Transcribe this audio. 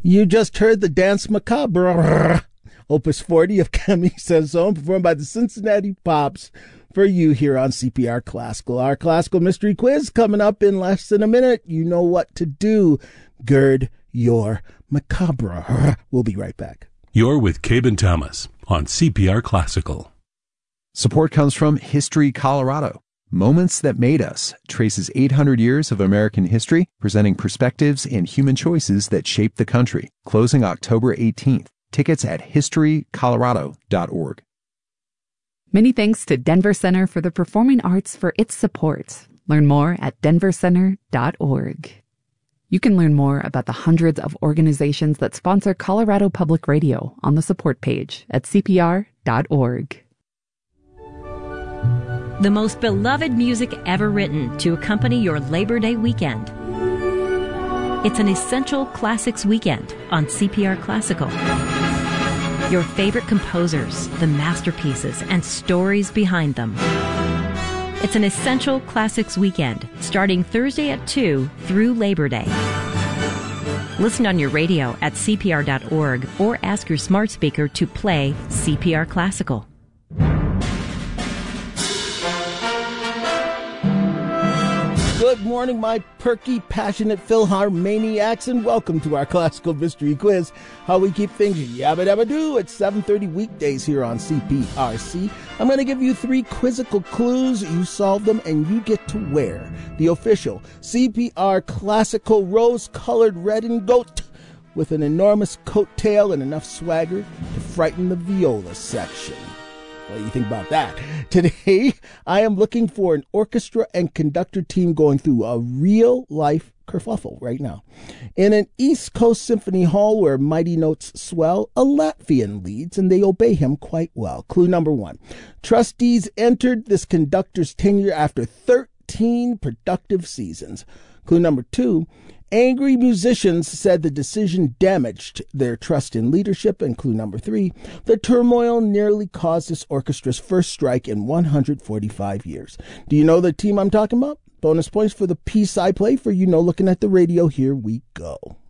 You just heard the Dance Macabre, Opus 40 of Camille Saint-Saëns, performed by the Cincinnati Pops for you here on CPR Classical. Our classical mystery quiz coming up in less than a minute. You know what to do. Gird your macabre. We'll be right back. You're with Cabe Thomas on CPR Classical. Support comes from History Colorado. Moments That Made Us traces 800 years of American history, presenting perspectives and human choices that shaped the country. Closing October 18th. Tickets at historycolorado.org. Many thanks to Denver Center for the Performing Arts for its support. Learn more at denvercenter.org. You can learn more about the hundreds of organizations that sponsor Colorado Public Radio on the support page at cpr.org. The most beloved music ever written to accompany your Labor Day weekend. It's an essential classics weekend on CPR Classical. Your favorite composers, the masterpieces, and stories behind them. It's an essential classics weekend starting Thursday at 2 through Labor Day. Listen on your radio at cpr.org or ask your smart speaker to play CPR Classical. Good morning, my perky, passionate Philharmaniacs, and welcome to our classical mystery quiz. How we keep things yabba-dabba-doo at 7:30 weekdays here on CPRC. I'm going to give you 3 quizzical clues. You solve them, and you get to wear the official CPR Classical rose-colored red and gold with an enormous coat tail and enough swagger to frighten the viola section. What do you think about that? Today, I am looking for an orchestra and conductor team going through a real-life kerfuffle right now. In an East Coast Symphony Hall where mighty notes swell, a Latvian leads, and they obey him quite well. Clue number 1. Trustees entered this conductor's tenure after 13 productive seasons. Clue number 2. Angry musicians said the decision damaged their trust in leadership. And clue number 3, the turmoil nearly caused this orchestra's first strike in 145 years. Do you know the team I'm talking about? Bonus points for the piece I play for looking at the radio. Here we go.